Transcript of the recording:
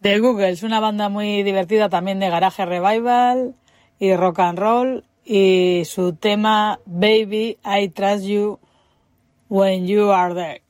The Googles, una banda muy divertida también de garaje revival y rock and roll, y su tema Baby I Trust You When You Are There.